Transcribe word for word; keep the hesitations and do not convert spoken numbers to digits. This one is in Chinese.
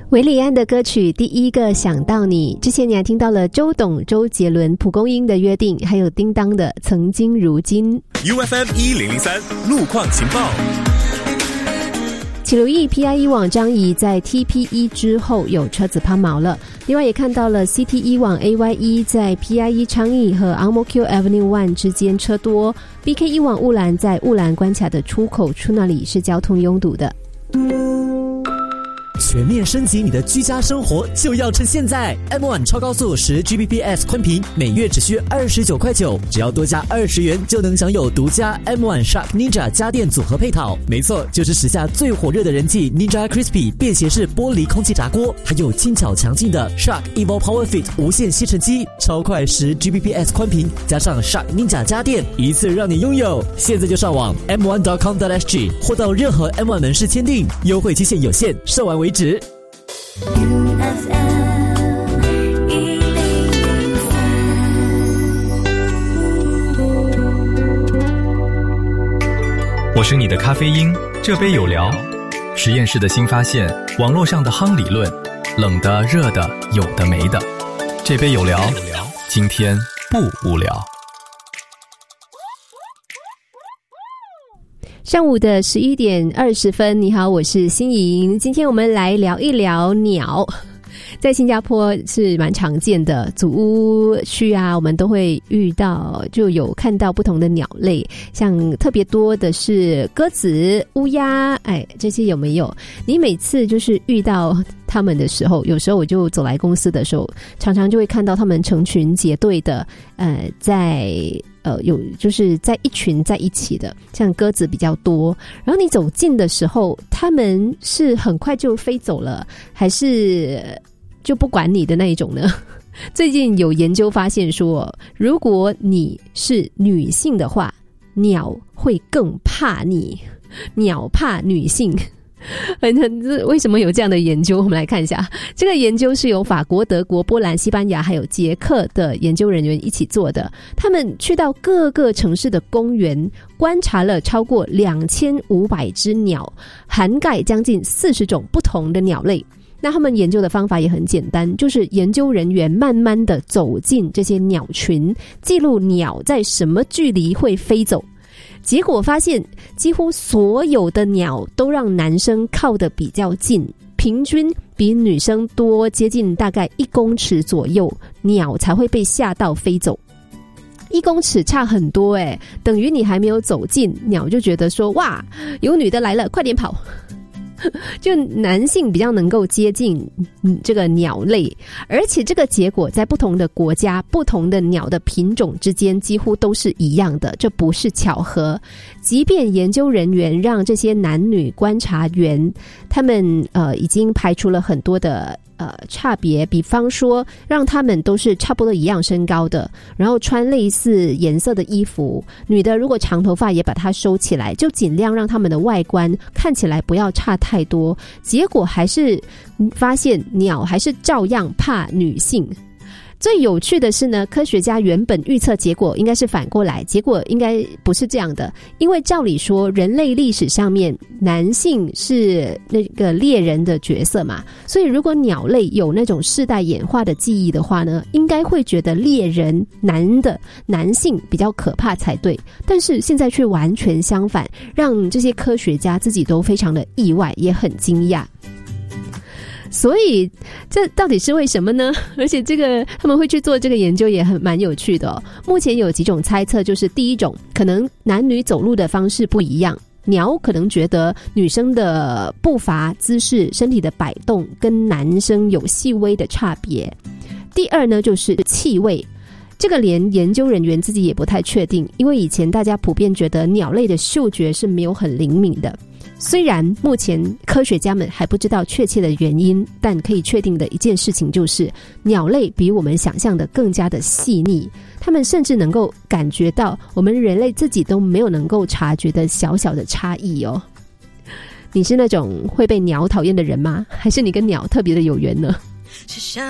韦礼安的歌曲《第一个想到你》，之前你还听到了周董、周杰伦、蒲公英的约定，还有叮当的曾经如今。 U F M 一零零三路况情报。 请留意 P I E 网张仪在 T P E 之后有车子抛锚了，另外也看到了 C T E 网 A Y E 在 P I E 昌邑和 Ang Mo Kio Avenue one 之间车多， B K E 网雾兰在雾兰关卡的出口处那里是交通拥堵的。 全面升级你的居家生活就要趁现在 M 一 超高速 十 G B P S 宽频每月只需二十九块九，只要多加二十元就能享有独家 M 一 Shark Ninja 家电组合配套。没错，就是时下最火热的人气 Ninja Crispy 便携式玻璃空气炸锅，还有轻巧强劲的 Shark Evo Power Fit 无线吸尘机，超快 十 G B P S 宽频加上 Shark Ninja 家电，一次让你拥有。现在就上网 M 一 点 com 点 S G 或到任何 M 一 门市签订，优惠期限有限，售完为止。 U F M 一零零三， 我是你的咖啡因，这杯有聊。实验室的新发现，网络上的夯理论，冷的、热的，有的没的。这杯有聊，今天不无聊。 上午的十一点二十分，你好，我是欣莹。今天我们来聊一聊鸟。在新加坡是蛮常见的，祖屋区啊，我们都会遇到，就有看到不同的鸟类，像特别多的是鸽子、乌鸦，哎，这些有没有？你每次就是遇到他们的时候，有时候我就走来公司的时候，常常就会看到他们成群结队的，呃，在呃有就是在一群在一起的，像鸽子比较多。然后你走近的时候，他们是很快就飞走了，还是就不管你的那一种呢？最近有研究发现说，如果你是女性的话，鸟会更怕你，鸟怕女性。为什么有这样的研究？我们来看一下，这个研究是由法国、德国、波兰、西班牙还有捷克的研究人员一起做的。他们去到各个城市的公园，观察了超过两千五百只鸟，涵盖将近四十种不同的鸟类。那他们研究的方法也很简单，就是研究人员慢慢的走进这些鸟群，记录鸟在什么距离会飞走。结果发现，几乎所有的鸟都让男生靠得比较近，平均比女生多接近大概一公尺左右，鸟才会被吓到飞走。一公尺差很多诶，等于你还没有走近，鸟就觉得说，哇，有女的来了，快点跑。就男性比较能够接近这个鸟类，而且这个结果在不同的国家、不同的鸟的品种之间几乎都是一样的，这不是巧合。即便研究人员让这些男女观察员，他们呃已经排除了很多的呃差别，比方说让他们都是差不多一样身高的，然后穿类似颜色的衣服，女的如果长头发也把它收起来，就尽量让他们的外观看起来不要差太多。结果还是发现鸟还是照样怕女性。最有趣的是呢，科学家原本预测结果应该是反过来，结果应该不是这样的。因为照理说，人类历史上面男性是那个猎人的角色嘛，所以如果鸟类有那种世代演化的记忆的话呢，应该会觉得猎人男的男性比较可怕才对。但是现在却完全相反，让这些科学家自己都非常的意外，也很惊讶。所以这到底是为什么呢？而且这个他们会去做这个研究也很蛮有趣的哦。目前有几种猜测，就是第一种，可能男女走路的方式不一样，鸟可能觉得女生的步伐、姿势、身体的摆动跟男生有细微的差别。第二呢，就是气味。这个连研究人员自己也不太确定，因为以前大家普遍觉得鸟类的嗅觉是没有很灵敏的。虽然目前科学家们还不知道确切的原因，但可以确定的一件事情就是，鸟类比我们想象的更加的细腻，它们甚至能够感觉到我们人类自己都没有能够察觉的小小的差异哦。你是那种会被鸟讨厌的人吗？还是你跟鸟特别的有缘呢？